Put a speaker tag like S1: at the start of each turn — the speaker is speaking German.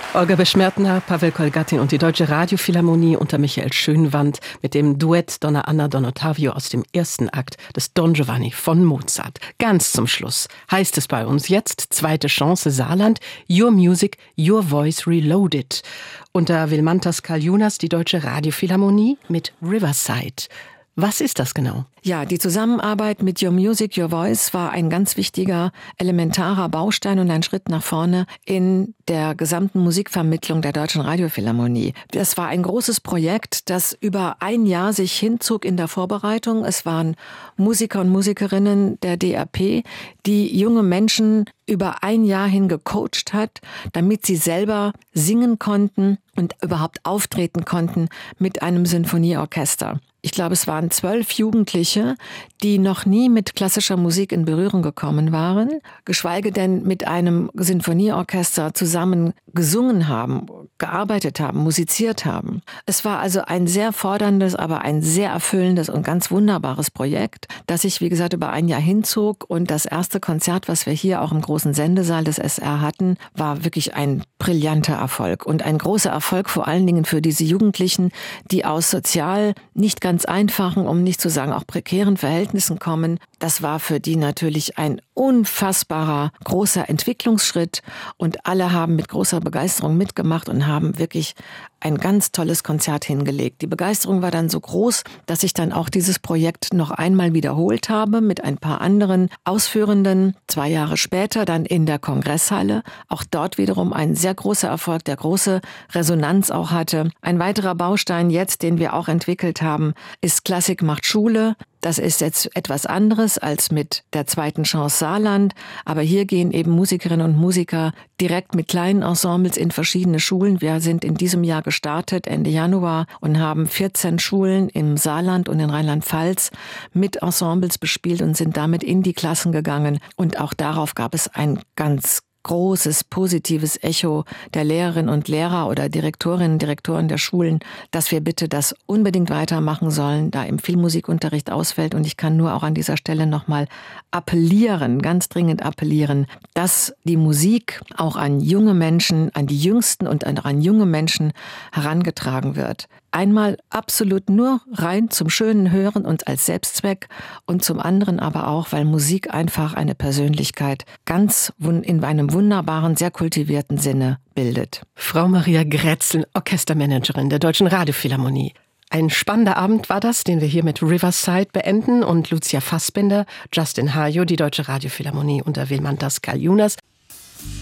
S1: Olga Beschmertner, Pavel Kolgatin und die Deutsche Radiophilharmonie unter Michael Schönwandt mit dem Duett Donna Anna Don Ottavio aus dem ersten Akt des Don Giovanni von Mozart. Ganz zum Schluss heißt es bei uns jetzt, zweite Chance Saarland, Your Music, Your Voice Reloaded. Unter Vilmantas Kaljunas die Deutsche Radiophilharmonie mit Riverside. Was ist das genau?
S2: Ja, die Zusammenarbeit mit Your Music, Your Voice war ein ganz wichtiger, elementarer Baustein und ein Schritt nach vorne in der gesamten Musikvermittlung der Deutschen Radiophilharmonie. Das war ein großes Projekt, das über ein Jahr sich hinzog in der Vorbereitung. Es waren Musiker und Musikerinnen der DRP, die junge Menschen über ein Jahr hin gecoacht hat, damit sie selber singen konnten und überhaupt auftreten konnten mit einem Sinfonieorchester. Ich glaube, es waren 12 Jugendliche, die noch nie mit klassischer Musik in Berührung gekommen waren, geschweige denn mit einem Sinfonieorchester zusammen gesungen haben, gearbeitet haben, musiziert haben. Es war also ein sehr forderndes, aber ein sehr erfüllendes und ganz wunderbares Projekt, das sich, wie gesagt, über ein Jahr hinzog. Und das erste Konzert, was wir hier auch im großen Sendesaal des SR hatten, war wirklich ein brillanter Erfolg und ein großer Erfolg vor allen Dingen für diese Jugendlichen, die aus sozial nicht ganz einfachen, um nicht zu sagen auch prekären Verhältnissen kommen. Das war für die natürlich ein unfassbarer großer Entwicklungsschritt und alle haben mit großer Begeisterung mitgemacht und haben wirklich ein ganz tolles Konzert hingelegt. Die Begeisterung war dann so groß, dass ich dann auch dieses Projekt noch einmal wiederholt habe mit ein paar anderen Ausführenden, 2 Jahre später dann in der Kongresshalle. Auch dort wiederum ein sehr großer Erfolg, der große Resonanz auch hatte. Ein weiterer Baustein jetzt, den wir auch entwickelt haben, ist Klassik macht Schule. Das ist jetzt etwas anderes als mit der zweiten Chance Saarland, aber hier gehen eben Musikerinnen und Musiker direkt mit kleinen Ensembles in verschiedene Schulen. Wir sind in diesem Jahr gestartet, Ende Januar, und haben 14 Schulen im Saarland und in Rheinland-Pfalz mit Ensembles bespielt und sind damit in die Klassen gegangen. Und auch darauf gab es ein ganz großes, positives Echo der Lehrerinnen und Lehrer oder Direktorinnen und Direktoren der Schulen, dass wir bitte das unbedingt weitermachen sollen, da im Filmmusikunterricht ausfällt. Und ich kann nur auch an dieser Stelle nochmal appellieren, ganz dringend appellieren, dass die Musik auch an junge Menschen, an die Jüngsten und an junge Menschen herangetragen wird. Einmal absolut nur rein zum schönen Hören und als Selbstzweck und zum anderen aber auch, weil Musik einfach eine Persönlichkeit ganz in einem wunderbaren, sehr kultivierten Sinne bildet.
S1: Frau Maria Grätzl, Orchestermanagerin der Deutschen Radiophilharmonie. Ein spannender Abend war das, den wir hier mit Riverside beenden und Lucia Fassbinder, Justin Hayo, die Deutsche Radiophilharmonie unter Vilmantas Kaljunas.